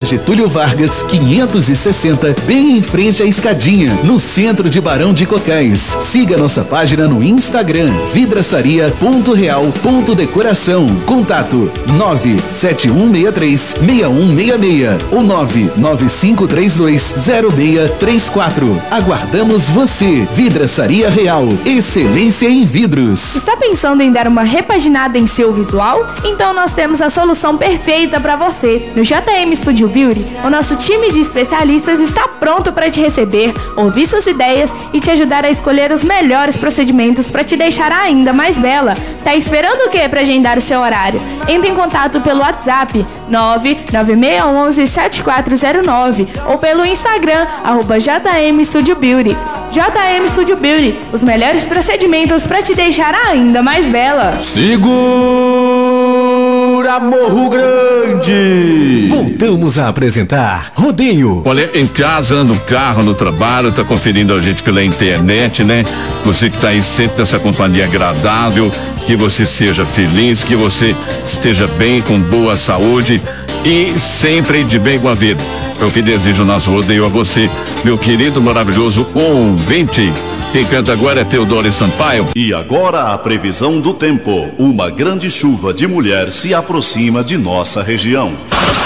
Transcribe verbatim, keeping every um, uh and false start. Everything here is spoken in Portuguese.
Getúlio Vargas, quinhentos e sessenta, bem em frente à escadinha, no centro de Barão de Cocais. Siga nossa página no Instagram, vidraçaria ponto real ponto decoração. Contato nove sete um seis três, seis um seis seis ou nove nove cinco três dois, zero seis três quatro. Aguardamos você. Vidraçaria Real, excelência em vidros. Está pensando em dar uma repaginada em seu visual? Então nós temos a solução perfeita para você. No J M Studio Beauty, o nosso time de especialistas está pronto para te receber, ouvir suas ideias e te ajudar a escolher os melhores procedimentos para te deixar ainda mais bela. Tá esperando o que para agendar o seu horário? Entre em contato pelo WhatsApp nove nove seis um um sete quatro zero nove ou pelo Instagram arroba J M Studio Beauty. J M Studio Beauty, os melhores procedimentos para te deixar ainda mais bela. Segura Morro Grande! Voltamos a apresentar Rodeio. Olha, em casa, no carro, no trabalho, tá conferindo a gente pela internet, né? Você que tá aí sempre nessa companhia agradável, que você seja feliz, que você esteja bem, com boa saúde e sempre de bem com a vida. É o que desejo o nosso rodeio a você, meu querido, maravilhoso ouvinte. Quem canta agora é Teodoro Sampaio. E agora a previsão do tempo. Uma grande chuva de mulher se aproxima de nossa região.